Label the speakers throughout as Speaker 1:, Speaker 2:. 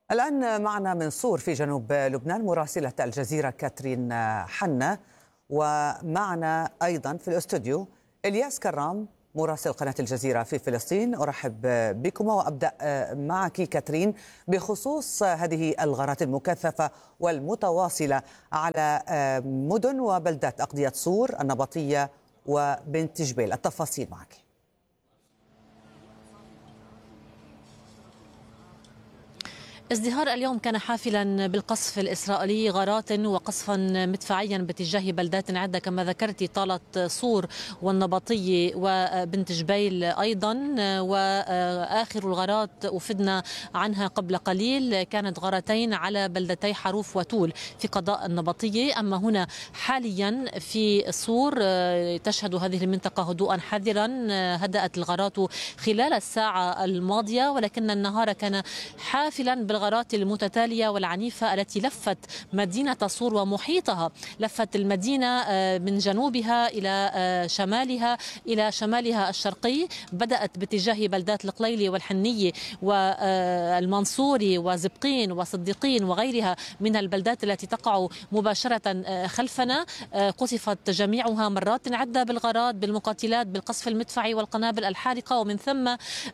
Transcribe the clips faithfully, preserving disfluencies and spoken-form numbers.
Speaker 1: الآن معنا من صور في جنوب لبنان مراسلة الجزيرة كاترين حنة، ومعنا أيضا في الاستوديو إلياس كرام مراسل قناة الجزيرة في فلسطين. أرحب بكما وأبدأ معك كاترين بخصوص هذه الغارات المكثفة والمتواصلة على مدن وبلدات أقضية صور، النبطية وبنت جبيل. التفاصيل معك.
Speaker 2: ازدهار اليوم كان حافلا بالقصف الإسرائيلي، غارات وقصفا مدفعيا باتجاه بلدات عدة كما ذكرت، طالت صور والنبطية وبنت جبيل أيضا. وآخر الغارات أفدنا عنها قبل قليل كانت غارتين على بلدتي حروف وتول في قضاء النبطية. أما هنا حاليا في صور تشهد هذه المنطقة هدوءا حذرا، هدأت الغارات خلال الساعة الماضية، ولكن النهار كان حافلا بالغارات المتتالية والعنيفة التي لفت مدينة صور ومحيطها. لفت المدينة من جنوبها إلى شمالها إلى شمالها الشرقي، بدأت باتجاه بلدات القليلي والحنية والمنصوري وزبقين وصديقين وغيرها من البلدات التي تقع مباشرة خلفنا. قصفت جميعها مرات عدة بالغارات، بالمقاتلات، بالقصف المدفعي والقنابل الحارقة، ومن ثم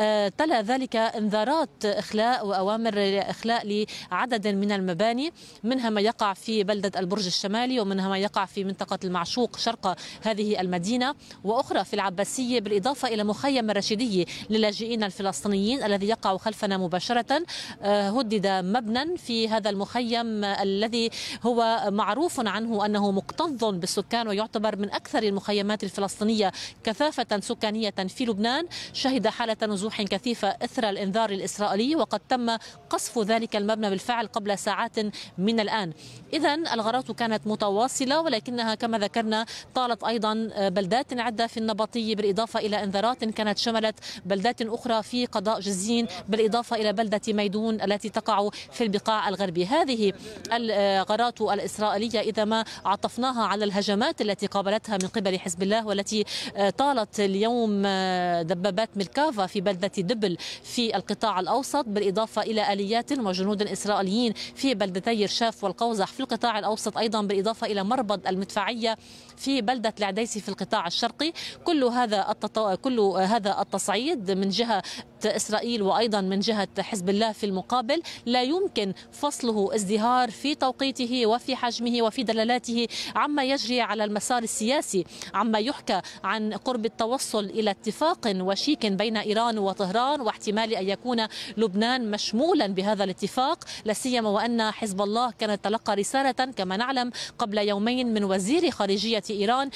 Speaker 2: تلا ذلك انذارات إخلاء وأوامر إخلاء لعدد من المباني، منها ما يقع في بلدة البرج الشمالي، ومنها ما يقع في منطقة المعشوق شرق هذه المدينة، وأخرى في العباسية، بالإضافة إلى مخيم الرشيدية للاجئين الفلسطينيين الذي يقع خلفنا مباشرة. هدد مبنى في هذا المخيم الذي هو معروف عنه أنه مكتظ بالسكان ويعتبر من أكثر المخيمات الفلسطينية كثافة سكانية في لبنان، شهد حالة نزوح كثيفة إثر الإنذار الإسرائيلي، وقد تم قصف ذلك المبنى بالفعل قبل ساعات من الآن. إذن الغارات كانت متواصلة، ولكنها كما ذكرنا طالت أيضا بلدات عدة في النبطية، بالإضافة إلى إنذارات كانت شملت بلدات أخرى في قضاء جزين، بالإضافة إلى بلدة ميدون التي تقع في البقاع الغربي. هذه الغارات الإسرائيلية إذا ما عطفناها على الهجمات التي قابلتها من قبل حزب الله، والتي طالت اليوم دبابات ميركافا في بلدة دبل في القطاع الأوسط، بالإضافة إلى آليات وجنود إسرائيليين في بلدتي رشاف والقوزح في القطاع الأوسط أيضا، بالإضافة إلى مربض المدفعية في بلدة العديسي في القطاع الشرقي. كل هذا التط... كل هذا التصعيد من جهة إسرائيل وأيضا من جهة حزب الله في المقابل لا يمكن فصله ازدهار في توقيته وفي حجمه وفي دلالاته عما يجري على المسار السياسي، عما يحكى عن قرب التوصل إلى اتفاق وشيك بين إيران وطهران، واحتمال أن يكون لبنان مشمولا بهذا الاتفاق، لا سيما وأن حزب الله كان تلقى رسالة كما نعلم قبل يومين من وزير خارجية إيران،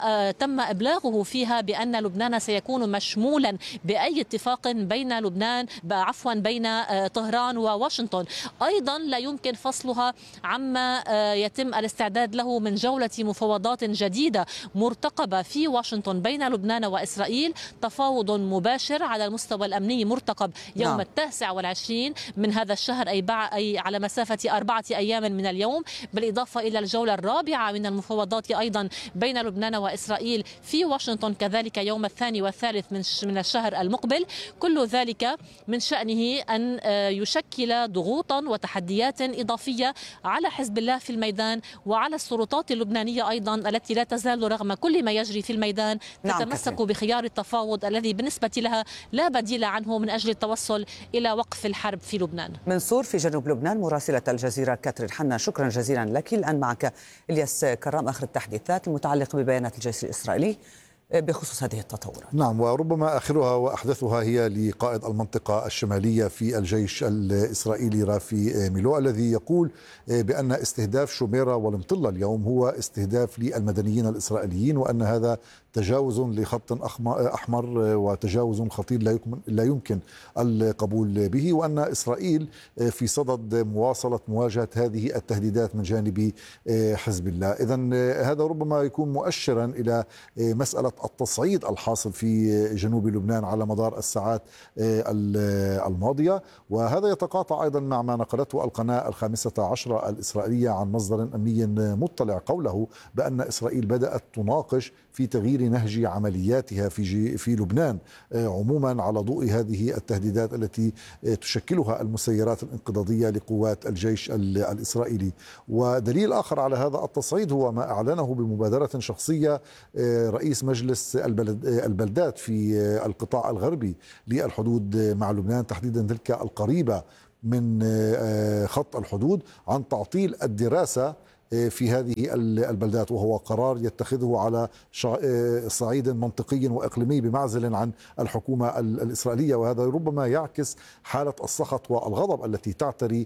Speaker 2: وتم إبلاغه فيها بأن لبنان سيكون مشمولا بأي اتفاق بين لبنان عفوا بين طهران وواشنطن. أيضا لا يمكن فصلها عما يتم الاستعداد له من جولة مفاوضات جديدة مرتقبة في واشنطن بين لبنان وإسرائيل، تفاوض مباشر على المستوى الأمني مرتقب يوم نعم. التاسع والعشرين من هذا الشهر، أي, بع... أي على مسافة أربعة أيام من اليوم، بالإضافة إلى الجولة الرابعة من المفاوضات أيضا بين لبنان وإسرائيل في واشنطن كذلك يوم الثاني والثالث من من الشهر المقبل. كل ذلك من شأنه أن يشكل ضغوطا وتحديات إضافية على حزب الله في الميدان وعلى السلطات اللبنانية أيضا، التي لا تزال رغم كل ما يجري في الميدان تتمسك نعم بخيار التفاوض الذي بالنسبة لها لا بديل عنه من أجل التوصل إلى وقف الحرب في لبنان.
Speaker 1: من صور في جنوب لبنان مراسلة الجزيرة كاترين حنة، شكرا جزيلا لك. الآن معك إلياس كرام، آخر التحديثات المتعلقة ببيانات الجيش الإسرائيلي بخصوص هذه التطورات.
Speaker 3: نعم، وربما آخرها وأحدثها هي لقائد المنطقة الشمالية في الجيش الإسرائيلي رافي ميلو، الذي يقول بأن استهداف شوميرا والمطلة اليوم هو استهداف للمدنيين الإسرائيليين، وأن هذا تجاوز لخط أحمر وتجاوز خطير لا يمكن القبول به، وأن إسرائيل في صدد مواصلة مواجهة هذه التهديدات من جانب حزب الله. إذن هذا ربما يكون مؤشرا إلى مسألة التصعيد الحاصل في جنوب لبنان على مدار الساعات الماضية، وهذا يتقاطع أيضا مع ما نقلته القناة الخامسة عشرة الإسرائيلية عن مصدر أمني مطلع قوله بأن إسرائيل بدأت تناقش في في تغيير نهج عملياتها في في لبنان عموما، على ضوء هذه التهديدات التي تشكلها المسيرات الانقضاضية لقوات الجيش الإسرائيلي. ودليل آخر على هذا التصعيد هو ما أعلنه بمبادرة شخصية رئيس مجلس البلدات في القطاع الغربي للحدود مع لبنان، تحديدا تلك القريبة من خط الحدود، عن تعطيل الدراسة في هذه البلدات، وهو قرار يتخذه على صعيد منطقي وإقليمي بمعزل عن الحكومة الإسرائيلية. وهذا ربما يعكس حالة السخط والغضب التي تعتري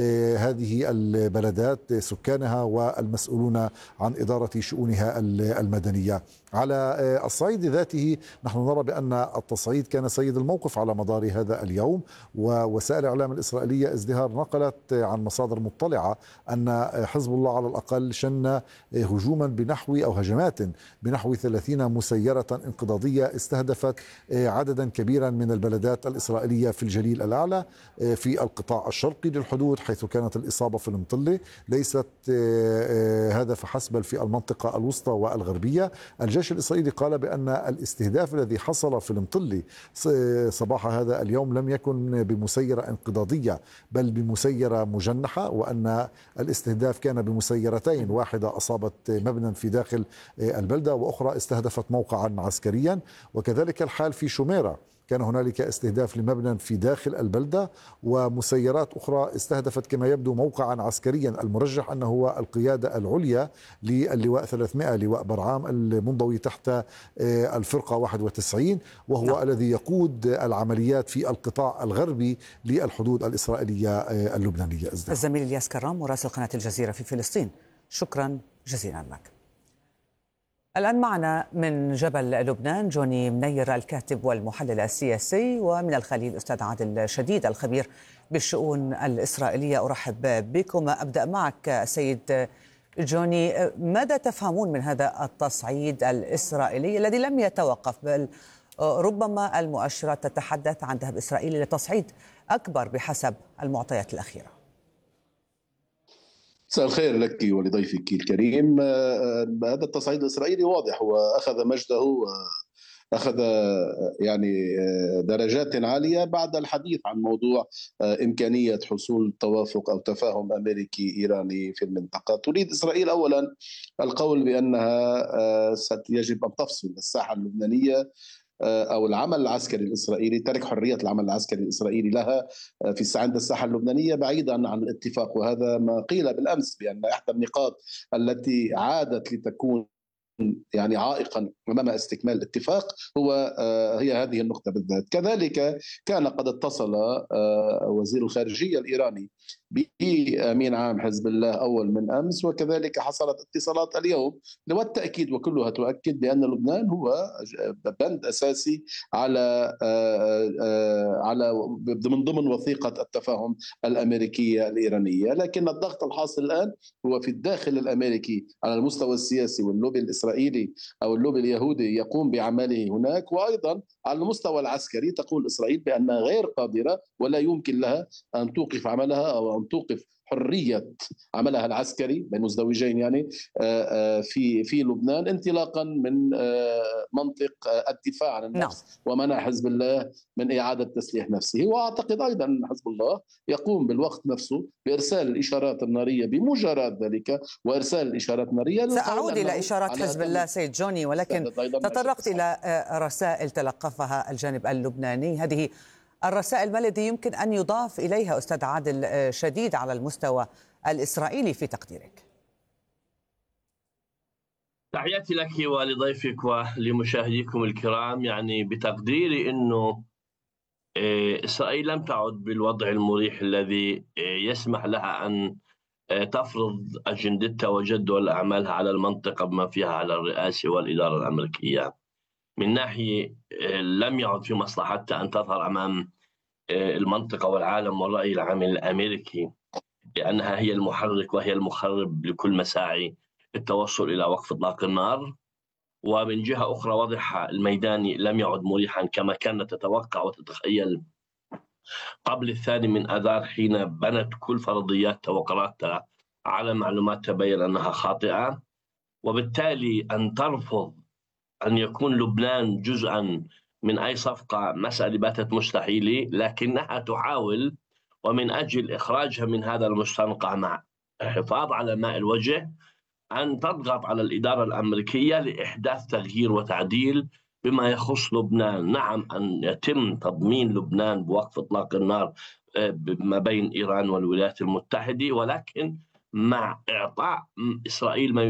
Speaker 3: هذه البلدات سكانها والمسؤولون عن إدارة شؤونها المدنية. على الصعيد ذاته نحن نرى بأن التصعيد كان سيد الموقف على مدار هذا اليوم، ووسائل الإعلام الإسرائيلية ازدهار نقلت عن مصادر مطلعة أن حزب الله على الأقل شن هجوما بنحو أو هجمات بنحو ثلاثين مسيرة انقضاضية استهدفت عددا كبيرا من البلدات الإسرائيلية في الجليل الأعلى في القطاع الشرقي للحدود، حيث كانت الإصابة في المطلة. ليست هذا فحسب، بل في المنطقة الوسطى والغربية. الجيش الإسرائيلي قال بأن الاستهداف الذي حصل في المطلة صباح هذا اليوم لم يكن بمسيرة انقضاضية بل بمسيرة مجنحة، وأن الاستهداف كان بمسيرتين، واحدة أصابت مبنى في داخل البلدة وأخرى استهدفت موقعا عسكريا. وكذلك الحال في شميرة، كان هنالك استهداف لمبنى في داخل البلدة، ومسيرات أخرى استهدفت كما يبدو موقعا عسكريا المرجح أنه هو القيادة العليا للواء ثلاثمائة، لواء برعام المنضوي تحت الفرقة واحد وتسعين، وهو نعم. الذي يقود العمليات في القطاع الغربي للحدود الإسرائيلية اللبنانية.
Speaker 1: الزميل الياس كرام مراسل قناة الجزيرة في فلسطين، شكرا جزيلا لك. الآن معنا من جبل لبنان جوني منير الكاتب والمحلل السياسي، ومن الخليل الأستاذ عادل شديد الخبير بالشؤون الإسرائيلية. أرحب بكم. أبدأ معك سيد جوني، ماذا تفهمون من هذا التصعيد الإسرائيلي الذي لم يتوقف، بل ربما المؤشرات تتحدث عن ذهاب إسرائيل لتصعيد أكبر بحسب المعطيات الأخيرة؟
Speaker 4: مساء الخير لك ولضيفك الكريم. هذا التصعيد الإسرائيلي واضح، هو أخذ مجده، أخذ يعني درجات عالية بعد الحديث عن موضوع إمكانية حصول توافق أو تفاهم أمريكي إيراني في المنطقة. تريد إسرائيل أولا القول بأنها يجب أن تفصل الساحة اللبنانية أو العمل العسكري الإسرائيلي، ترك حرية العمل العسكري الإسرائيلي لها في عند الساحة اللبنانية بعيدا عن الاتفاق. وهذا ما قيل بالأمس بأن إحدى النقاط التي عادت لتكون يعني عائقا امام استكمال الاتفاق هو هي هذه النقطه بالذات. كذلك كان قد اتصل وزير الخارجيه الايراني بامين عام حزب الله اول من امس، وكذلك حصلت اتصالات اليوم، والتاكيد وكلها تؤكد بان لبنان هو بند اساسي على على من ضمن وثيقه التفاهم الامريكيه الايرانيه. لكن الضغط الحاصل الان هو في الداخل الامريكي على المستوى السياسي، واللوبي الإسرائيلي أو اللوبي اليهودي يقوم بعمله هناك، وأيضا على المستوى العسكري تقول إسرائيل بأنها غير قادرة ولا يمكن لها أن توقف عملها أو أن توقف حرية عملها العسكري بين مزدوجين يعني في في لبنان، انطلاقا من منطق الدفاع عن النفس ومنع حزب الله من إعادة تسليح نفسه. وأعتقد أيضا أن حزب الله يقوم بالوقت نفسه بإرسال الإشارات النارية بمجرد ذلك، وإرسال الإشارات النارية.
Speaker 1: سأعود إلى إشارات حزب الله سيد جوني، ولكن تطرقت إلى رسائل تلقفها الجانب اللبناني. هذه الرسائل ما الذي يمكن أن يضاف إليها أستاذ عادل شديد على المستوى الإسرائيلي في تقديرك؟
Speaker 5: تحياتي لك ولضيفك ولمشاهديكم الكرام. يعني بتقديري أنه إسرائيل لم تعد بالوضع المريح الذي يسمح لها أن تفرض أجندتها وجدول أعمالها على المنطقة بما فيها على الرئاسة والإدارة الأمريكية. من ناحية لم يعد في مصلحتها أن تظهر أمام المنطقة والعالم والرأي العام الأمريكي لأنها هي المحرك وهي المخرب لكل مساعي التوصل إلى وقف إطلاق النار. ومن جهة أخرى وضح الميداني لم يعد مريحا كما كانت تتوقع وتتخيل قبل الثاني من آذار، حين بنت كل فرضيات توقعاتها على معلومات تبين أنها خاطئة، وبالتالي أن ترفض أن يكون لبنان جزءا من أي صفقة مسألة باتت مستحيلة، لكنها تحاول ومن أجل إخراجها من هذا المستنقع مع الحفاظ على ماء الوجه أن تضغط على الإدارة الأمريكية لإحداث تغيير وتعديل بما يخص لبنان. نعم، أن يتم تضمين لبنان بوقف إطلاق النار ما بين إيران والولايات المتحدة، ولكن مع إعطاء إسرائيل ما